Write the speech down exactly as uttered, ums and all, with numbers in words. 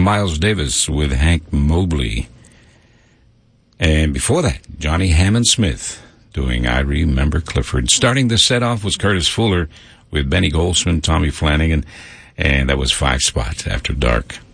Miles Davis with Hank Mobley. And before that, Johnny Hammond Smith doing I Remember Clifford. Starting the set off was Curtis Fuller with Benny Goldsman, Tommy Flanagan, and that was Five Spots After Dark.